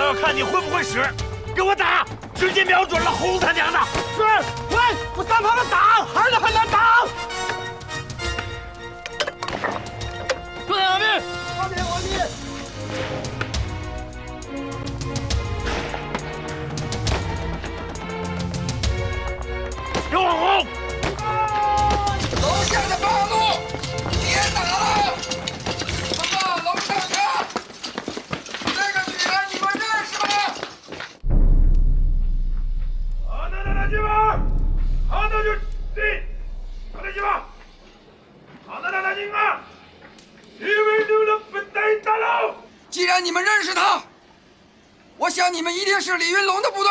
倒要看你会不会使！给我打！直接瞄准了，轰他娘的！ 是，喂，我3旁的挡，还是很难挡。 坐在哪边？ 王斌。 给我轰！ 楼下的八路，别打了！报告楼上长，这个女人你们认识吗？既然你们认识他，我想你们一定是李云龙的部队。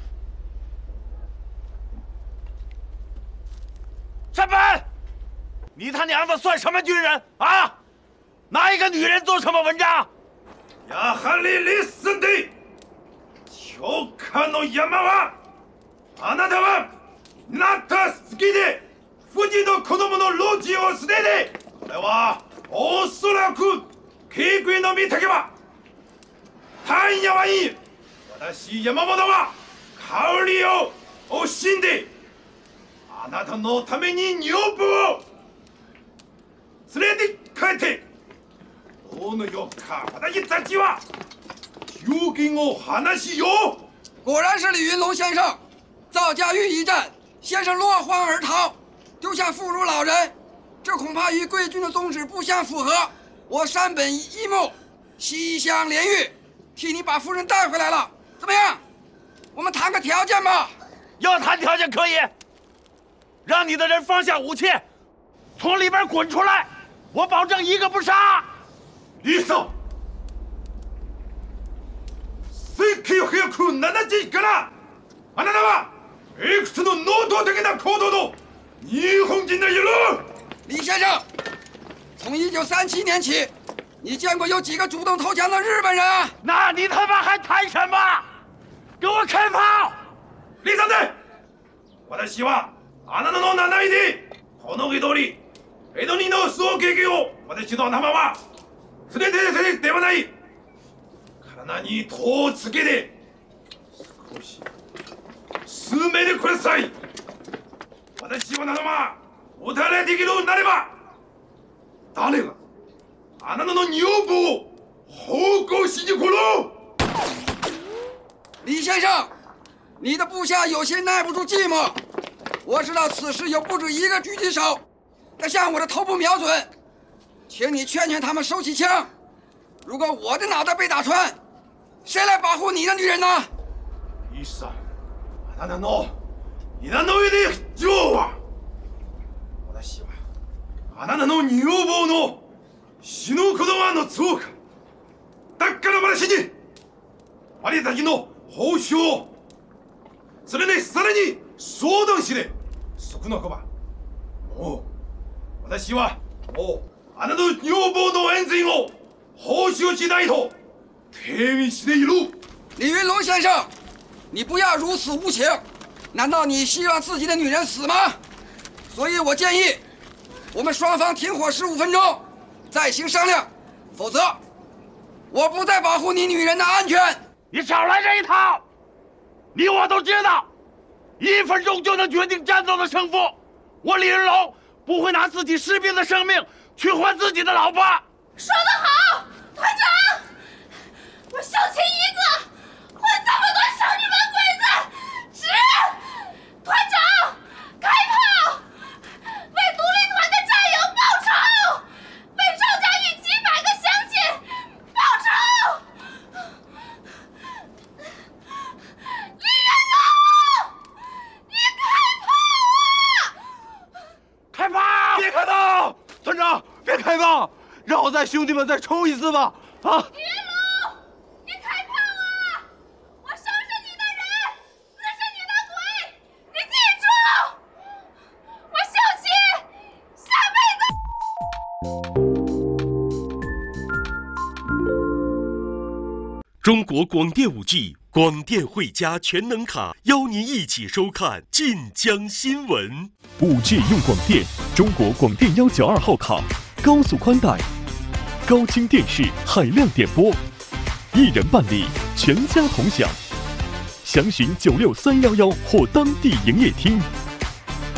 山本，你他娘的算什么军人啊？拿一个女人做什么文章？やはりリスンで、教科の山は、あなたはなった好きで、富士の子供の老人を捨てて、これはおそらく警戒の御嶽は、単野はいい。私山本は香りを惜しんで。あなたのために女房を連れて帰って大の4日私たちは究竟を話しよう。 果然是李云龙先生，赵家峪一战，先生落荒而逃，丢下妇孺老人，这恐怕与贵军的宗旨不相符合。我山本一木西乡连玉替你把夫人带回来了，怎么样？我们谈个条件吧。 要谈条件可以。让你的人放下武器，从里边滚出来，我保证一个不杀。いいぞ。1971からあなたはいくつの能動的な行動の日本人的一路。 李先生，从1937年起，你见过有几个主动投降的日本人啊？ 那你他妈还谈什么？给我开炮！李三队，私はあなたの7位でこの通り江戸にの総経験を私の仲間は連れて出てではない。体に戸をつけて少し進めてください。私は仲間おたれできるようになれば誰があなたの女房を奉公しに来ろ。 李先生，你的部下有些耐不住寂寞。我知道此时有不止一个狙击手在向我的头部瞄准，请你劝劝他们收起枪。如果我的脑袋被打穿，谁来保护你的女人呢？ いいさ、あなたの稲の上で女王は私はあなたの女房の死ぬことは望むか。だから私にありたちの報酬をそれでさらに相談してそこの子はもう私はもうあなたの女房の恩人を報酬しないと手にしている。 李云龙先生，你不要如此无情，难道你希望自己的女人死吗？所以我建议我们双方停火15分钟再行商量，否则我不再保护你女人的安全。 你少来这一套，你我都知道1分钟就能决定战斗的胜负。我李云龙不会拿自己士兵的生命去换自己的老婆。 说得好，团长，我秀琴一个换这么多小女人鬼子，值！团长，开炮，为独立团的战友报仇，为赵家峪几百个乡亲报仇！李云龙，你开炮啊！ 开炮！ 别开炮！团长，别开炮！让我在兄弟们再冲一次吧！啊！ 李云龙，你开炮啊！我收拾你的人，撕是你的腿，你记住，我秀琴下辈子。 中国广电5 G 广电汇加全能卡，邀您一起收看晋江新闻。 5 G 用广电，中国广电192号卡，高速宽带，高清电视，海量点播，一人办理， 全家同享。详询96311或当地营业厅。